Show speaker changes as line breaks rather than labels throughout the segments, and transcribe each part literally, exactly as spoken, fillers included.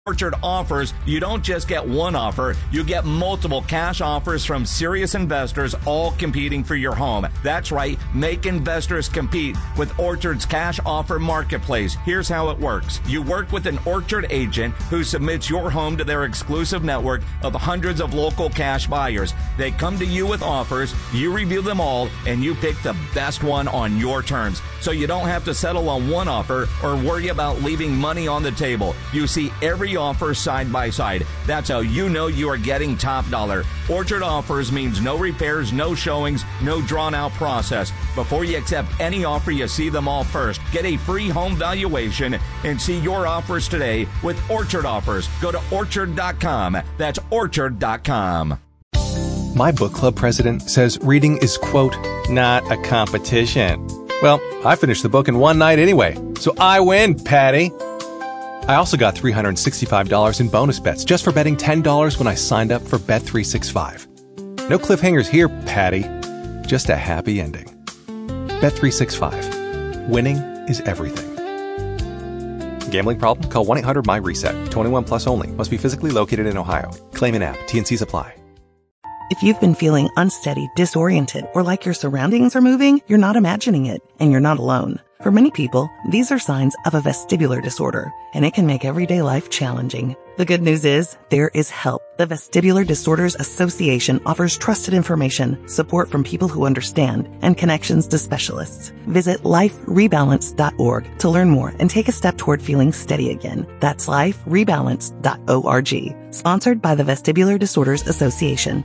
Orchard Offers, you don't just get one offer, you get multiple cash offers from serious investors, all competing for your home. That's right, make investors compete with Orchard's cash offer marketplace. Here's how it works. You work with an Orchard agent who submits your home to their exclusive network of hundreds of local cash buyers. They come to you with offers, you review them all, and you pick the best one on your terms. So you don't have to settle on one offer or worry about leaving money on the table. You see every offer side by side. That's how you know you are getting top dollar. Orchard Offers means no repairs, no showings, no drawn out process. Before you accept any offer, you see them all first. Get a free home valuation and see your offers today with Orchard Offers. Go to orchard dot com. That's orchard dot com.
My book club president says reading is, quote, not a competition. Well, I finished the book in one night anyway, so I win, Patty. I also got three hundred sixty-five dollars in bonus bets just for betting ten dollars when I signed up for Bet three sixty-five. No cliffhangers here, Patty. Just a happy ending. Bet three sixty-five. Winning is everything. Gambling problem? Call one eight hundred my reset. twenty-one plus only. Must be physically located in Ohio. Claim in app. T N Cs apply.
If you've been feeling unsteady, disoriented, or like your surroundings are moving, you're not imagining it, and you're not alone. For many people, these are signs of a vestibular disorder, and it can make everyday life challenging. The good news is, there is help. The Vestibular Disorders Association offers trusted information, support from people who understand, and connections to specialists. Visit life rebalance dot org to learn more and take a step toward feeling steady again. That's life rebalance dot org. Sponsored by the Vestibular Disorders Association.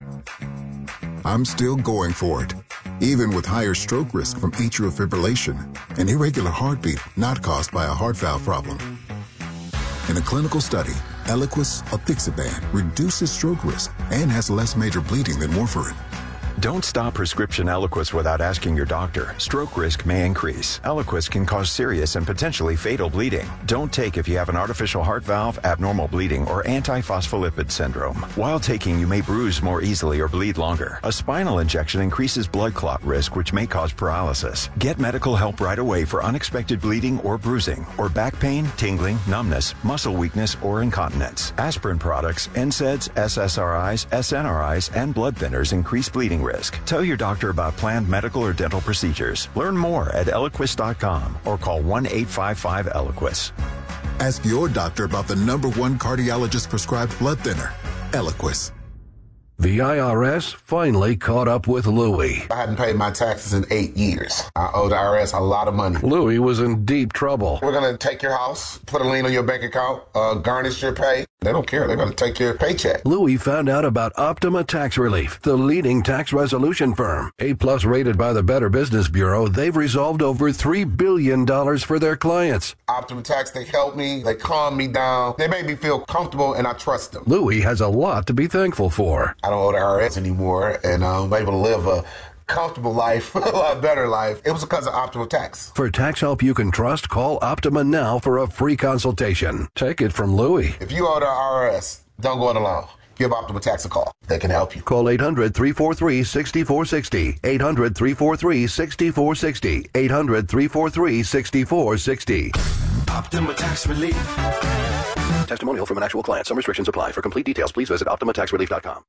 I'm still going for it, even with higher stroke risk from atrial fibrillation, an irregular heartbeat not caused by a heart valve problem. In a clinical study, Eliquis apixaban reduces stroke risk and has less major bleeding than warfarin.
Don't stop prescription Eliquis without asking your doctor. Stroke risk may increase. Eliquis can cause serious and potentially fatal bleeding. Don't take if you have an artificial heart valve, abnormal bleeding, or antiphospholipid syndrome. While taking, you may bruise more easily or bleed longer. A spinal injection increases blood clot risk, which may cause paralysis. Get medical help right away for unexpected bleeding or bruising, or back pain, tingling, numbness, muscle weakness, or incontinence. Aspirin products, N SAIDs, S S R Is, S N R Is, and blood thinners increase bleeding risk. Tell your doctor about planned medical or dental procedures. Learn more at eliquis dot com or call one eight five five Eliquis.
Ask your doctor about the number one cardiologist prescribed blood thinner, Eliquis.
The I R S finally caught up with Louie.
I hadn't paid my taxes in eight years. I owe the I R S a lot of money.
Louie was in deep trouble.
We're going to take your house, put a lien on your bank account, uh, garnish your pay. They don't care. They're going to take your paycheck.
Louie found out about Optima Tax Relief, the leading tax resolution firm. A-plus rated by the Better Business Bureau, they've resolved over three billion dollars for their clients.
Optima Tax, they help me. They calm me down. They make me feel comfortable, and I trust them.
Louie has a lot to be thankful for.
I don't owe the I R S anymore, and I'm able to live a comfortable life, a lot better life. It was because of Optima Tax.
For tax help you can trust, call Optima now for a free consultation. Take it from Louie.
If you owe the I R S, don't go it alone. Give Optima Tax a call. They can help you.
Call eight hundred, three four three, six four six zero. eight hundred, three four three, six four six zero. eight hundred, three four three, six four six zero.
Optima Tax Relief.
Testimonial from an actual client. Some restrictions apply. For complete details, please visit optima tax relief dot com.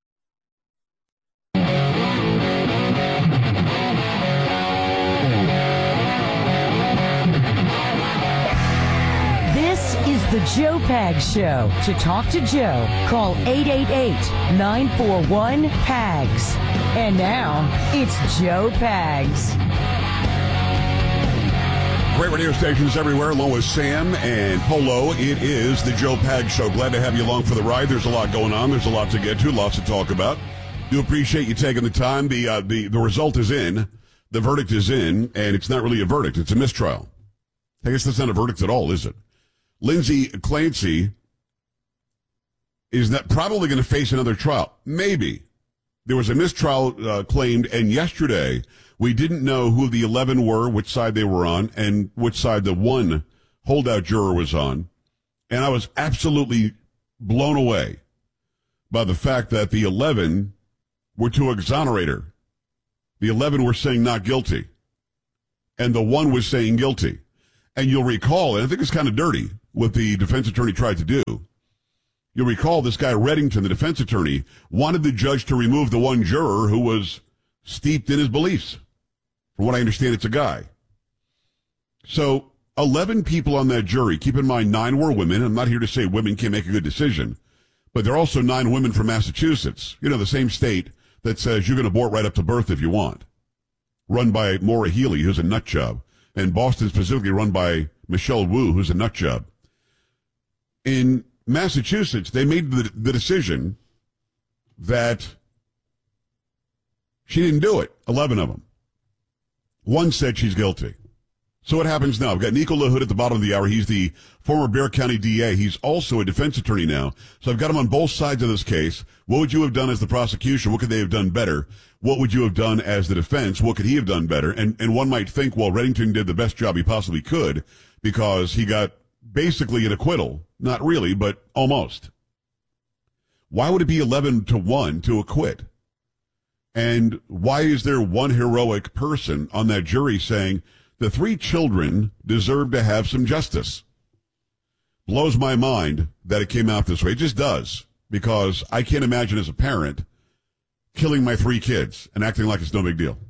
This is the Joe Pags Show. To talk to Joe, call eight eight eight, nine four one, P A G S. And now, it's Joe Pags.
Great radio stations everywhere, along with Sam and Polo. It is the Joe Pags Show. Glad to have you along for the ride. There's a lot going on. There's a lot to get to, lots to talk about. Do appreciate you taking the time. The, uh, the, the result is in. The verdict is in, and it's not really a verdict. It's a mistrial. I guess that's not a verdict at all, is it? Lindsay Clancy is not probably going to face another trial. Maybe. There was a mistrial uh, claimed, and yesterday we didn't know who the eleven were, which side they were on, and which side the one holdout juror was on. And I was absolutely blown away by the fact that the eleven were to exonerate her. The eleven were saying not guilty, and the one was saying guilty. And you'll recall, and I think it's kind of dirty what the defense attorney tried to do. You'll recall this guy Reddington, the defense attorney, wanted the judge to remove the one juror who was steeped in his beliefs. From what I understand, it's a guy. So eleven people on that jury. Keep in mind, nine were women. I'm not here to say women can't make a good decision, but there are also nine women from Massachusetts, you know, the same state that says you can abort right up to birth if you want. Run by Maura Healey, who's a nut job. And Boston specifically run by Michelle Wu, who's a nut job. In Massachusetts, they made the, the decision that she didn't do it, eleven of them. One said she's guilty. So what happens now? I've got Nico LaHood at the bottom of the hour. He's the former Bexar County D A. He's also a defense attorney now. So I've got him on both sides of this case. What would you have done as the prosecution? What could they have done better? What would you have done as the defense? What could he have done better? And and one might think, well, Reddington did the best job he possibly could because he got basically an acquittal. Not really, but almost. Why would it be eleven to one to acquit? And why is there one heroic person on that jury saying the three children deserve to have some justice? Blows my mind that it came out this way. It just does, because I can't imagine as a parent killing my three kids and acting like it's no big deal.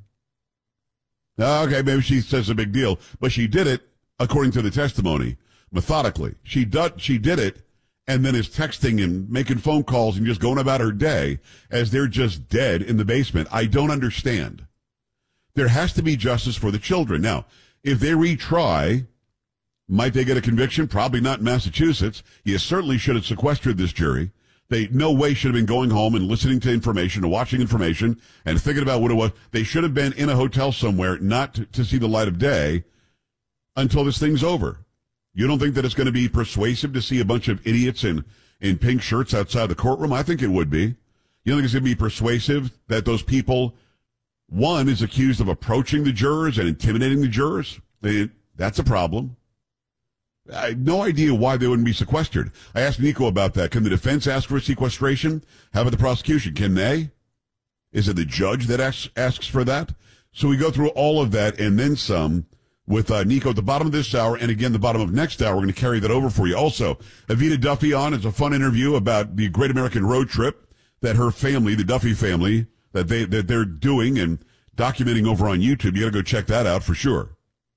Okay, maybe she says it's a big deal, but she did it, according to the testimony, methodically. She did, she did it and then is texting and making phone calls and just going about her day as they're just dead in the basement. I don't understand. There has to be justice for the children. Now, if they retry, might they get a conviction? Probably not in Massachusetts. You certainly should have sequestered this jury. They no way should have been going home and listening to information and watching information and thinking about what it was. They should have been in a hotel somewhere, not to, to see the light of day until this thing's over. You don't think that it's going to be persuasive to see a bunch of idiots in, in pink shirts outside the courtroom? I think it would be. You don't think it's going to be persuasive that those people, one, is accused of approaching the jurors and intimidating the jurors? They, that's a problem. I have no idea why they wouldn't be sequestered. I asked Nico about that. Can the defense ask for sequestration? How about the prosecution? Can they? Is it the judge that asks, asks for that? So we go through all of that and then some with uh, Nico at the bottom of this hour, and again, the bottom of next hour. We're going to carry that over for you. Also, Evita Duffy on. It's a fun interview about the Great American Road Trip that her family, the Duffy family, that, they, that they're doing and documenting over on YouTube. You got to go check that out for sure.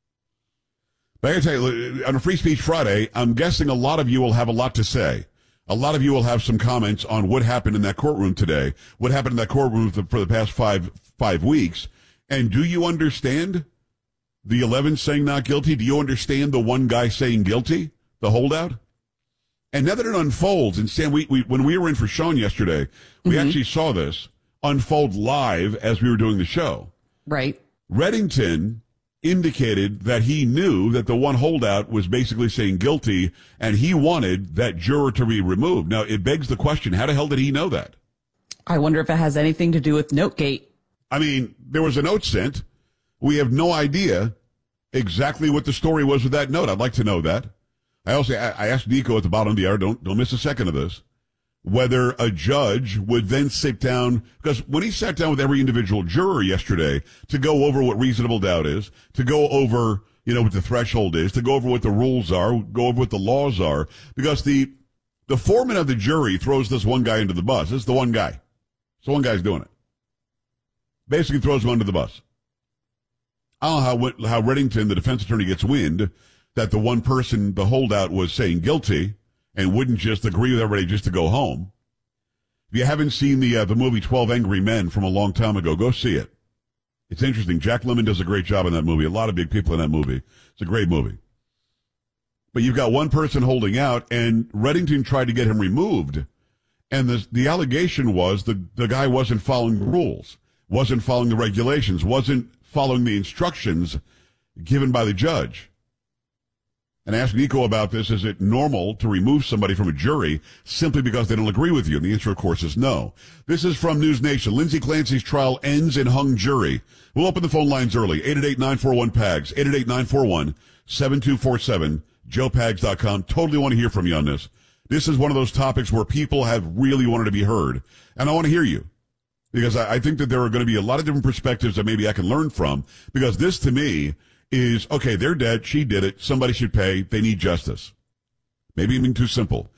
But I got to tell you, on a Free Speech Friday, I'm guessing a lot of you will have a lot to say. A lot of you will have some comments on what happened in that courtroom today, what happened in that courtroom for the past five five weeks. And do you understand the eleven saying not guilty? Do you understand the one guy saying guilty, the holdout? And now that it unfolds, and Sam, we, we when we were in for Sean yesterday, we mm-hmm. actually saw this unfold live as we were doing the show.
Right.
Reddington indicated that he knew that the one holdout was basically saying guilty, and he wanted that juror to be removed. Now, it begs the question, how the hell did he know that?
I wonder if it has anything to do with Notegate.
I mean, there was a note sent. We have no idea exactly what the story was with that note. I'd like to know that. I also I asked Nico at the bottom of the hour, don't, don't miss a second of this, whether a judge would then sit down, because when he sat down with every individual juror yesterday to go over what reasonable doubt is, to go over, you know, what the threshold is, to go over what the rules are, go over what the laws are, because the the foreman of the jury throws this one guy into the bus. It's the one guy. So one guy's doing it. Basically throws him under the bus. I don't know how, how Reddington, the defense attorney, gets wind that the one person, the holdout, was saying guilty and wouldn't just agree with everybody just to go home. If you haven't seen the uh, the movie twelve Angry Men from a long time ago, go see it. It's interesting. Jack Lemmon does a great job in that movie. A lot of big people in that movie. It's a great movie. But you've got one person holding out, and Reddington tried to get him removed. And the the allegation was the, the guy wasn't following the rules, wasn't following the regulations, wasn't following the instructions given by the judge. And I asked Nico about this. Is it normal to remove somebody from a jury simply because they don't agree with you? And the answer, of course, is no. This is from News Nation. Lindsay Clancy's trial ends in hung jury. We'll open the phone lines early. eight eight eight, nine four one, P A G S. eight eight eight, nine four one, seven two four seven. joe pags dot com. Totally want to hear from you on this. This is one of those topics where people have really wanted to be heard. And I want to hear you. Because I, I think that there are going to be a lot of different perspectives that maybe I can learn from. Because this, to me, is, okay, they're dead. She did it. Somebody should pay. They need justice. Maybe even too simple.